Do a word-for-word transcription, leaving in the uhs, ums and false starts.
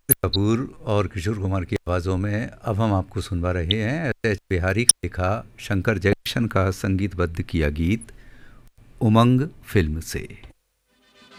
कपूर और किशोर कुमार की आवाज़ों में अब हम आपको सुनवा रहे हैं एस एच बिहारी का लिखा, शंकर जयकिशन का संगीतबद्ध किया गीत, उमंग फिल्म से।